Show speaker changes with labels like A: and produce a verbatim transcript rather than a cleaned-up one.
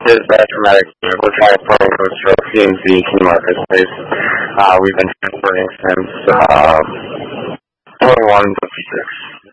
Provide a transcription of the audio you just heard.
A: is that dramatic. We're trying to promote our P N Z key market space. Uh, we've been transferring since uh, twenty-one fifty-six.